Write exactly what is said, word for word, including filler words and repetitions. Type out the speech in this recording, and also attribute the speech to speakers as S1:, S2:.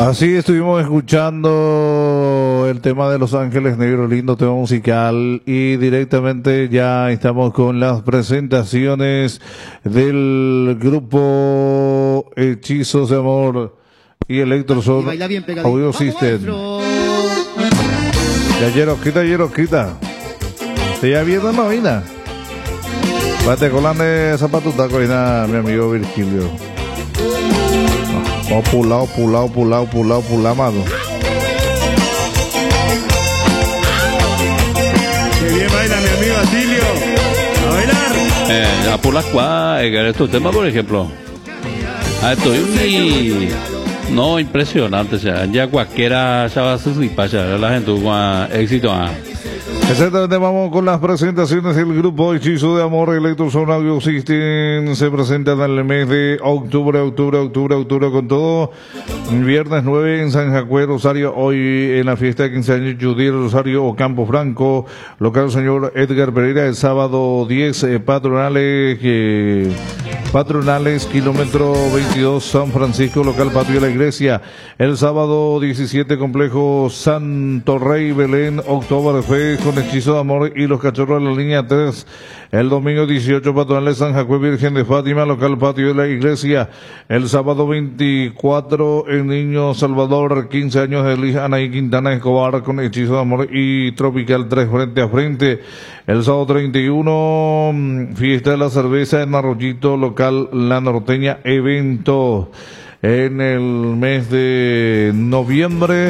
S1: Así estuvimos escuchando el tema de Los Ángeles Negro, lindo tema musical, y directamente ya estamos con las presentaciones del grupo Hechizos de Amor y Electroson Audio System. Ya Yerosquita, Yerosquita. ¿Te ya viendo novina? Vate colande zapatuta coina, mi amigo Virgilio. Oh, pulao, pulao, pulao, pulao, pulao, mano.
S2: Qué bien baila mi amigo Atilio. A bailar.
S3: Eh, a Pulacua, en estos temas, por ejemplo. Ah, estoy muy... No, impresionante, o sea, ya cualquiera ya va a sucipar, la gente con éxito. Ah.
S1: Exactamente, vamos con las presentaciones del grupo Hechizo de Amor Electroson Audio System. Se presentan en el mes de octubre, octubre, octubre, octubre con todo. Viernes nueve en San Jacué, Rosario. Hoy en la fiesta de quince años, Judy Rosario o Campo Franco. Local señor Edgar Pereira. El sábado diez, eh, patronales, eh, patronales, kilómetro veintidós, San Francisco, local patio de la iglesia. El sábado diecisiete, complejo Santo Rey, Belén, Oktoberfest con Hechizo de Amor y los Cachorros de la línea tres. El domingo dieciocho, patronales San Jacué, Virgen de Fátima, local patio de la iglesia. El sábado veinticuatro, el Niño Salvador, quince años de Liz Anaí Quintana Escobar con Hechizo de Amor y Tropical tres frente a frente. El sábado treinta y uno, fiesta de la cerveza en Arroyito, local La Norteña, evento en el mes de noviembre.